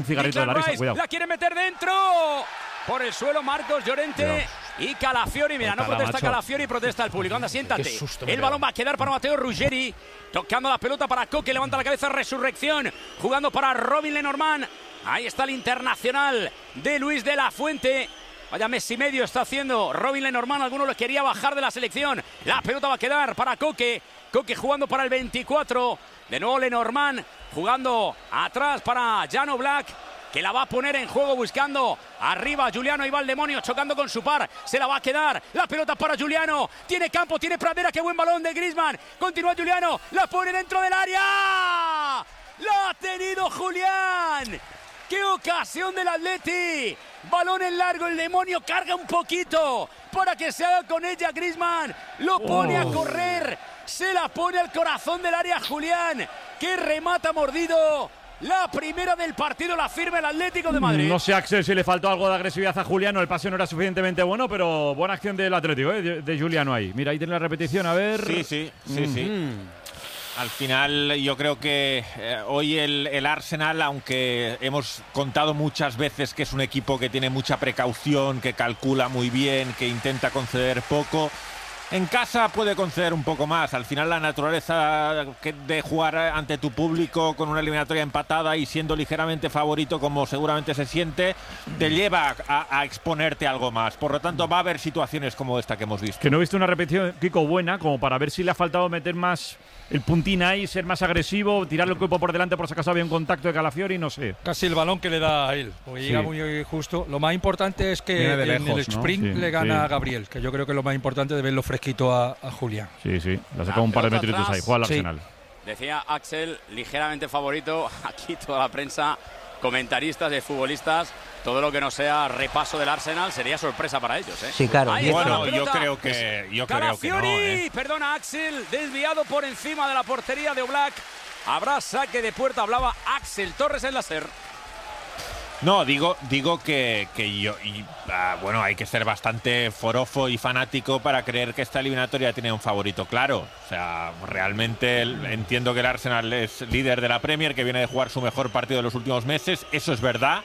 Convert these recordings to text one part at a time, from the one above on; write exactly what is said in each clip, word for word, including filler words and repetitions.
Un cigarrito de la risa, cuidado. La quiere meter dentro. Por el suelo Marcos Llorente. Cuidado. Y Calafiori, mira, no protesta Calafiori, protesta el público. Anda, siéntate. Susto, el balón va a quedar para Matteo Ruggeri. Tocando la pelota para Coque, levanta la cabeza, Resurrección. Jugando para Robin Lenormand. Ahí está el internacional de Luis de la Fuente. Vaya mes y medio está haciendo Robin Lenormand. Alguno lo quería bajar de la selección. La pelota va a quedar para Coque. Coque jugando para el veinticuatro. De nuevo Lenormand jugando atrás para Jan Oblak, que la va a poner en juego buscando arriba Juliano. Y va el demonio chocando con su par. Se la va a quedar. La pelota para Juliano. Tiene campo, tiene pradera. Qué buen balón de Griezmann. Continúa Juliano. La pone dentro del área. La ha tenido Julián. ¡Qué ocasión del Atleti! Balón en largo, el demonio carga un poquito para que se haga con ella Griezmann. Lo pone oh. a correr. Se la pone al corazón del área Julián, que remata mordido. La primera del partido la firma el Atlético de Madrid. No sé, Axel, si le faltó algo de agresividad a Juliano. El pase no era suficientemente bueno, pero buena acción del Atlético, ¿eh? de, de Juliano ahí. Mira, ahí tiene la repetición, a ver. Sí, sí, sí, mm-hmm. sí. Al final yo creo que eh, hoy el, el Arsenal, aunque hemos contado muchas veces que es un equipo que tiene mucha precaución, que calcula muy bien, que intenta conceder poco, en casa puede conceder un poco más. Al final la naturaleza de jugar ante tu público con una eliminatoria empatada y siendo ligeramente favorito, como seguramente se siente, te lleva a, a exponerte algo más. Por lo tanto va a haber situaciones como esta que hemos visto. Que no he visto una repetición, Kiko, buena, como para ver si le ha faltado meter más el puntín ahí, ser más agresivo, tirarle el cuerpo por delante por si acaso había un contacto de Calafiori, no sé. Casi el balón que le da a él, porque sí. llega muy justo. Lo más importante es que en lejos, el sprint ¿no? sí, le gana sí. a Gabriel, que yo creo que es lo más importante de verlo fresquito a, a Julián. Sí, sí, le ha sacado un par de metritos ahí, juega al sí. Arsenal. Decía Axel, ligeramente favorito, aquí toda la prensa, comentaristas de futbolistas, todo lo que no sea repaso del Arsenal sería sorpresa para ellos, ¿eh? Sí, claro. Bueno, yo creo que yo creo que no, ¿eh? Perdona, Axel, desviado por encima de la portería de Oblak. Habrá saque de puerta, hablaba Axel Torres en la SER. No, digo, digo que, que yo, y, ah, bueno, hay que ser bastante forofo y fanático para creer que esta eliminatoria tiene un favorito claro. O sea, realmente el, entiendo que el Arsenal es líder de la Premier, que viene de jugar su mejor partido de los últimos meses, eso es verdad.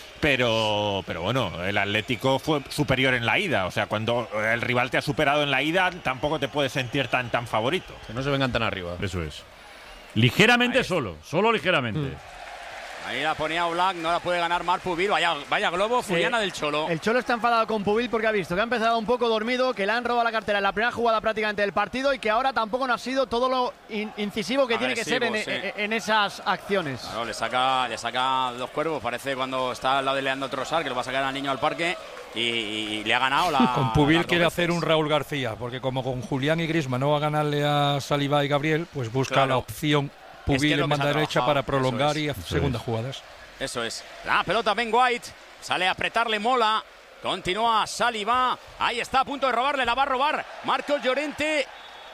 Pero, pero bueno, el Atlético fue superior en la ida. O sea, cuando el rival te ha superado en la ida, tampoco te puedes sentir tan, tan favorito. Que no se vengan tan arriba. Eso es. Ligeramente Ahí. solo, solo ligeramente. Mm. Ahí la ponía Oblak, no la puede ganar Marc Pubil. Vaya, vaya globo, Fuliana sí. del Cholo. El Cholo está enfadado con Pubil porque ha visto que ha empezado un poco dormido, que le han robado la cartera en la primera jugada prácticamente del partido y que ahora tampoco no ha sido todo lo in incisivo que Agresivo, tiene que ser en, sí. en, en esas acciones. Claro, le saca, le saca dos cuervos, parece cuando está al lado de Leandro Trossard, que lo va a sacar al niño al parque y, y le ha ganado la... Con Pubil quiere hacer un Raúl García, porque como con Julián y Griezmann no va a ganarle a Saliba y Gabriel, pues busca claro. la opción Pubil es que en banda derecha para prolongar y hacer segundas es. jugadas. Eso es. La pelota Ben White. Sale a apretarle Mola. Continúa Saliba. Ahí está a punto de robarle. La va a robar Marcos Llorente.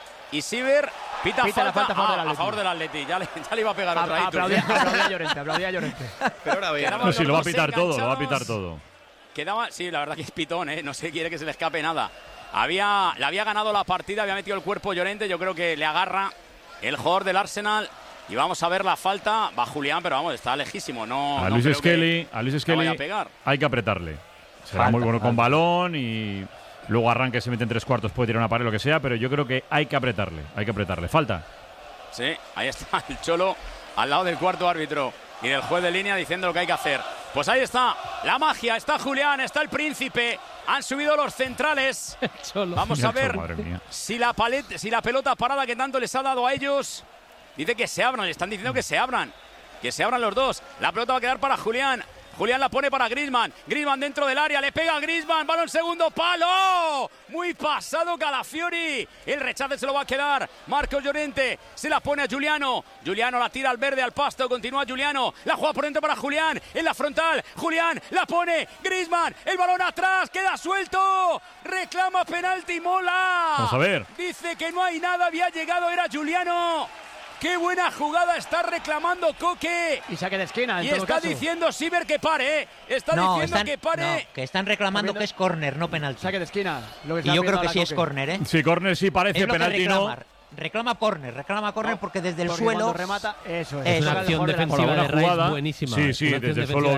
Y Siver pita, pita falta, falta a, favor a, a favor del Atleti. Ya le, ya le iba a pegar a, otra. Aplaudía a Llorente. Aplaudía a Llorente. Pero ahora bien. No, sí, lo va a pitar todo. Lo va a pitar todo. Quedaba, sí, la verdad que es pitón, ¿eh? No se quiere que se le escape nada. Había, le había ganado la partida. Había metido el cuerpo Llorente. Yo creo que le agarra el jugador del Arsenal. Y vamos a ver la falta. Va Julián, pero vamos, está lejísimo. No, a no Luis Skelly, a Luis Skelly hay que apretarle. Será falta, muy bueno falta. con balón y luego arranque, se mete en tres cuartos, puede tirar una pared, lo que sea, pero yo creo que hay que apretarle. Hay que apretarle. Falta. Sí, ahí está el Cholo al lado del cuarto árbitro y del juez de línea diciendo lo que hay que hacer. Pues ahí está la magia. Está Julián, está el Príncipe. Han subido los centrales. Vamos a ver si la, paleta, si la pelota parada que tanto les ha dado a ellos... Dice que se abran, le están diciendo que se abran. Que se abran los dos. La pelota va a quedar para Julián. Julián la pone para Griezmann. Griezmann dentro del área, le pega a Griezmann. Balón segundo palo. Muy pasado Calafiori. El rechace se lo va a quedar Marcos Llorente. Se la pone a Juliano. Juliano la tira al verde, al pasto. Continúa Juliano. La juega por dentro para Julián. En la frontal. Julián la pone. Griezmann. El balón atrás. Queda suelto. Reclama penalti Mola. Vamos a ver. Dice que no hay nada. Había llegado. Era Juliano. ¡Qué buena jugada! Está reclamando Coque. Y saque de esquina, en Y todo está caso. diciendo Siver que pare, ¿eh? Está no, diciendo están, que pare. No, que están reclamando que es córner, no penalti. Saque de esquina. Lo que y yo creo que sí Coque. es córner, ¿eh? Sí, córner sí parece, es penalti no. reclama córner, reclama córner no, porque desde el porque suelo remata, eso es. Es una acción defensiva de Rice buenísima. Sí, sí, desde el suelo